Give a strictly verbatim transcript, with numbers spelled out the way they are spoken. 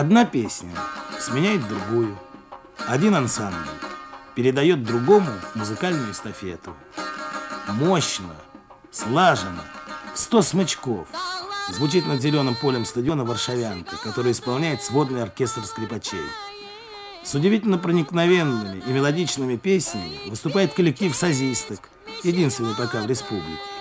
Одна песня сменяет другую. Один ансамбль передает другому музыкальную эстафету. Мощно, слаженно, сто смычков звучит над зеленым полем стадиона «Варшавянка», который исполняет сводный оркестр скрипачей. С удивительно проникновенными и мелодичными песнями выступает коллектив сазисток, единственный пока в республике.